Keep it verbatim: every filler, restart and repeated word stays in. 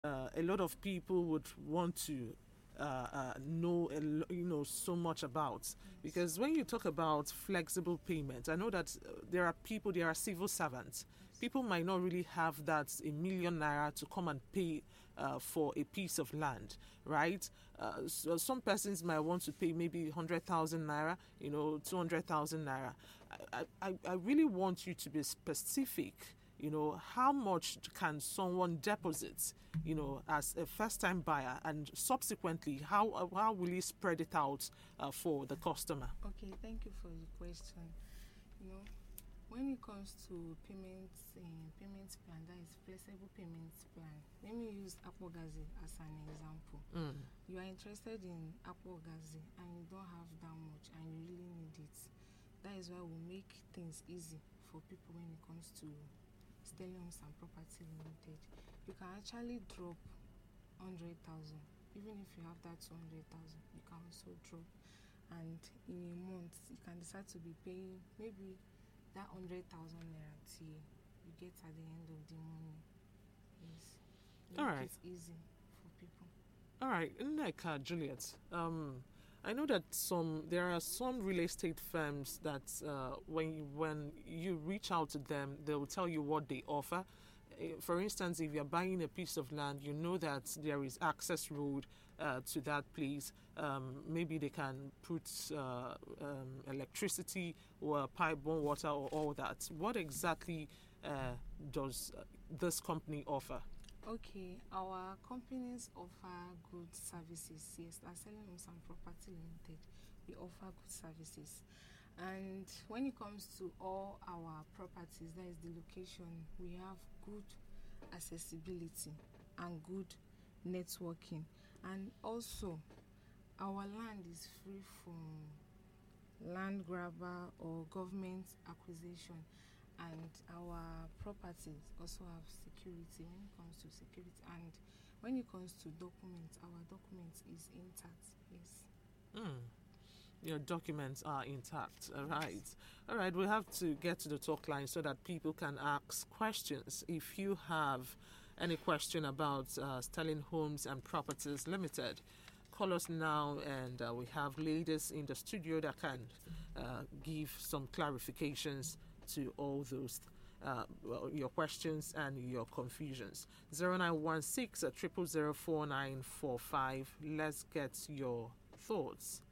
uh, a lot of people would want to uh, uh, know a lo- you know so much about, Yes. because when you talk about flexible payment, I know that uh, there are people, there are civil servants. Yes. People might not really have that a million naira to come and pay uh, for a piece of land, right? Uh, so some persons might want to pay maybe hundred thousand naira, you know, two hundred thousand naira. I, I I really want you to be specific. You know, how much can someone deposit, you know, as a first-time buyer, and subsequently, how how will you spread it out uh, for the customer? Okay, thank you for the question. You know, when it comes to payments, uh, payment plan, that is flexible payment plan. Let me use Apogazi as an example. Mm. You are interested in Apogazi and you don't have that much and you really need it. That is why we make things easy for people when it comes to Sterling Homes and Property Limited. You can actually drop hundred thousand. Even if you have that two hundred thousand, you can also drop. And in a month, you can decide to be paying maybe that hundred thousand naira till you get at the end of the month. Yes. We All make right. it easy for people. All right, Nneka, Juliet. Um, I know that some there are some real estate firms that uh, when you, when you reach out to them, they will tell you what they offer. Eh, For instance, if you're buying a piece of land, you know that there is access road uh, to that place. Um, maybe they can put uh, um, electricity or pipe-borne water or all that. What exactly uh, does uh, this company offer? Okay, our companies offer good services. Yes, as Selling Homes and Property Limited, we offer good services. And when it comes to all our properties, that is the location, we have good accessibility and good networking. And also, our land is free from land grabber or government acquisition, and our properties also have security when it comes to security, and when it comes to documents, our documents is intact. Yes. Hmm. Your documents are intact. All Yes. right. All right. We have to get to the talk line so that people can ask questions. If you have any question about uh, Sterling Homes and Properties Limited, call us now, and uh, we have ladies in the studio that can uh, give some clarifications to all those. Uh, well, your questions and your confusions. zero nine one six uh, zero zero zero four nine four five. Let's get your thoughts.